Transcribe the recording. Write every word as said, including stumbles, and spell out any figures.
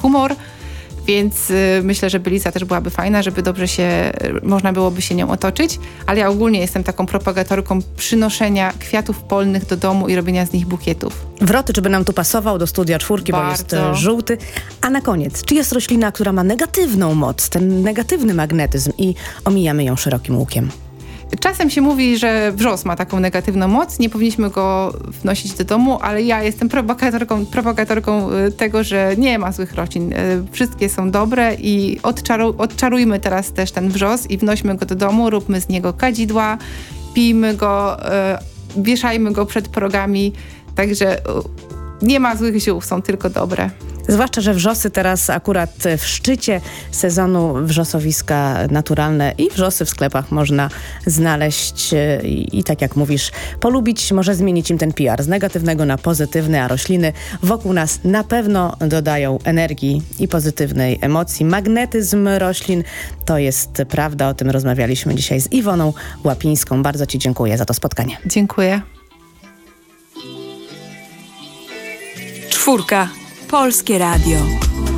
humor, więc y, myślę, że bylica też byłaby fajna, żeby dobrze się, można byłoby się nią otoczyć, ale ja ogólnie jestem taką propagatorką przynoszenia kwiatów polnych do domu i robienia z nich bukietów. Wroty, czy by nam tu pasował do studia czwórki, Bardzo. Bo jest e, żółty. A na koniec, czy jest roślina, która ma negatywną moc, ten negatywny magnetyzm i omijamy ją szerokim łukiem? Czasem się mówi, że wrzos ma taką negatywną moc, nie powinniśmy go wnosić do domu, ale ja jestem propagatorką, propagatorką tego, że nie ma złych roślin. Wszystkie są dobre i odczaru, odczarujmy teraz też ten wrzos i wnośmy go do domu, róbmy z niego kadzidła, pijmy go, wieszajmy go przed progami, także nie ma złych ziół, są tylko dobre. Zwłaszcza, że wrzosy teraz akurat w szczycie sezonu, wrzosowiska naturalne i wrzosy w sklepach można znaleźć i, i tak jak mówisz, polubić, może zmienić im ten P R z negatywnego na pozytywny, a rośliny wokół nas na pewno dodają energii i pozytywnej emocji. Magnetyzm roślin to jest prawda, o tym rozmawialiśmy dzisiaj z Iwoną Łapińską. Bardzo Ci dziękuję za to spotkanie. Dziękuję. Czwórka. Polskie Radio.